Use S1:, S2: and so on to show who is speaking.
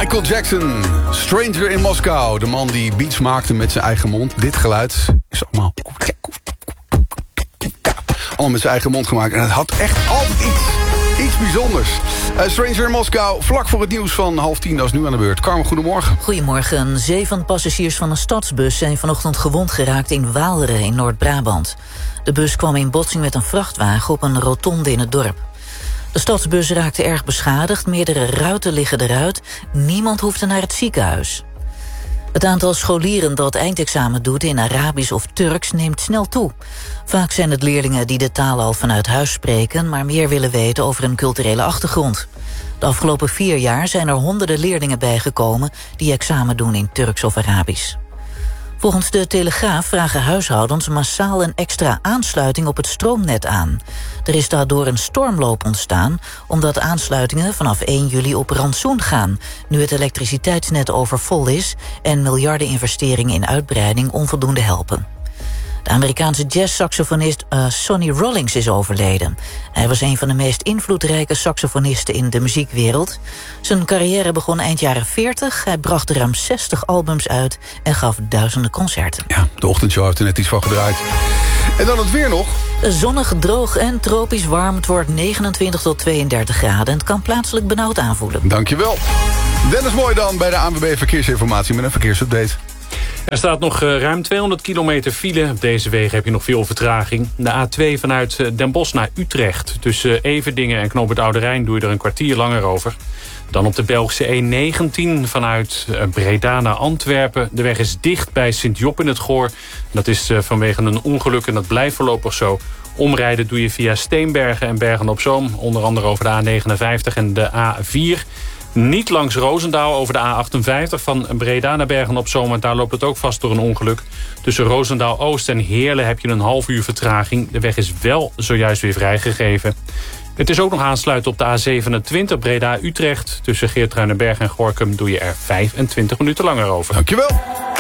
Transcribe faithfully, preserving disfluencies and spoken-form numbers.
S1: Michael Jackson, Stranger in Moskou. De man die beats maakte met zijn eigen mond. Dit geluid is allemaal... allemaal met zijn eigen mond gemaakt. En het had echt altijd iets, iets bijzonders. Uh, Stranger in Moskou, vlak voor het nieuws van half tien. Dat is nu aan de beurt. Carmen, goedemorgen.
S2: Goedemorgen. Zeven passagiers van een stadsbus zijn vanochtend gewond geraakt in Waalre in Noord-Brabant. De bus kwam in botsing met een vrachtwagen op een rotonde in het dorp. De stadsbus raakte erg beschadigd, meerdere ruiten liggen eruit. Niemand hoefde naar het ziekenhuis. Het aantal scholieren dat eindexamen doet in Arabisch of Turks neemt snel toe. Vaak zijn het leerlingen die de taal al vanuit huis spreken, maar meer willen weten over hun culturele achtergrond. De afgelopen vier jaar zijn er honderden leerlingen bijgekomen die examen doen in Turks of Arabisch. Volgens de Telegraaf vragen huishoudens massaal een extra aansluiting op het stroomnet aan. Er is daardoor een stormloop ontstaan, omdat aansluitingen vanaf één juli op rantsoen gaan, nu het elektriciteitsnet overvol is en miljarden investeringen in uitbreiding onvoldoende helpen. De Amerikaanse jazzsaxofonist uh, Sonny Rollins is overleden. Hij was een van de meest invloedrijke saxofonisten in de muziekwereld. Zijn carrière begon eind jaren veertig. Hij bracht ruim zestig albums uit en gaf duizenden concerten.
S1: Ja, de ochtendshow heeft er net iets van gedraaid. En dan het weer nog.
S2: Zonnig, droog en tropisch warm. Het wordt negenentwintig tot tweeëndertig graden. En het kan plaatselijk benauwd aanvoelen.
S1: Dankjewel. Dennis Mooi dan bij de A N W B Verkeersinformatie met een verkeersupdate.
S3: Er staat nog ruim tweehonderd kilometer file. Op deze wegen heb je nog veel vertraging. De A twee vanuit Den Bosch naar Utrecht. Tussen Everdingen en Knoop het Oude Rijn doe je er een kwartier langer over. Dan op de Belgische E negentien vanuit Breda naar Antwerpen. De weg is dicht bij Sint-Job in het Goor. Dat is vanwege een ongeluk en dat blijft voorlopig zo. Omrijden doe je via Steenbergen en Bergen-op-Zoom. Onder andere over de A negenenvijftig en de A vier. Niet langs Roosendaal over de A achtenvijftig van Breda naar Bergen-op-Zoom. Want daar loopt het ook vast door een ongeluk. Tussen Roosendaal-Oost en Heerlen heb je een half uur vertraging. De weg is wel zojuist weer vrijgegeven. Het is ook nog aansluiten op de A zevenentwintig Breda-Utrecht. Tussen Geertruidenberg en Gorinchem doe je er vijfentwintig minuten langer over.
S1: Dankjewel.